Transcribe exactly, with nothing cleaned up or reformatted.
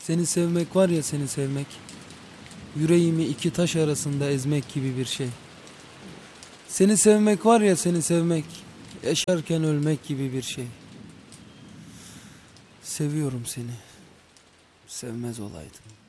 Seni sevmek var ya, seni sevmek, yüreğimi iki taş arasında ezmek gibi bir şey. Seni sevmek var ya, seni sevmek, yaşarken ölmek gibi bir şey. Seviyorum seni, sevmez olaydım.